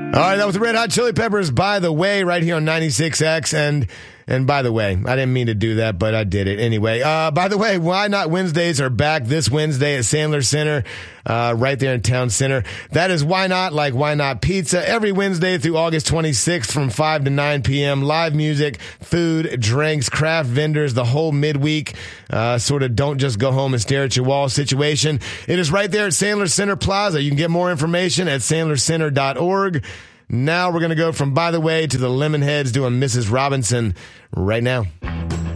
All right, that was the Red Hot Chili Peppers, By the Way, right here on 96X. And by the way, I didn't mean to do that, but I did it anyway. By the way, Why Not Wednesdays are back this Wednesday at Sandler Center, right there in Town Center. That is Why Not, like Why Not Pizza, every Wednesday through August 26th from 5 to 9 p.m. Live music, food, drinks, craft vendors, the whole midweek, sort of don't just go home and stare at your wall situation. It is right there at Sandler Center Plaza. You can get more information at sandlercenter.org. Now we're going to go from By the Way to the Lemonheads doing Mrs. Robinson right now.